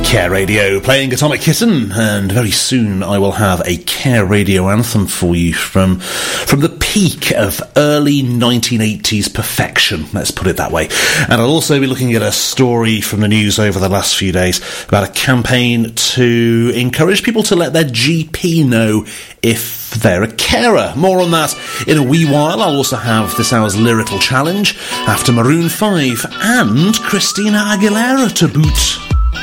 Care Radio playing Atomic Kitten, and very soon I will have a Care Radio anthem for you from the peak of early 1980s perfection, let's put it that way. And I'll also be looking at a story from the news over the last few days about a campaign to encourage people to let their GP know if they're a carer. More on that in a wee while. I'll also have this hour's lyrical challenge after Maroon 5 and Christina Aguilera to boot.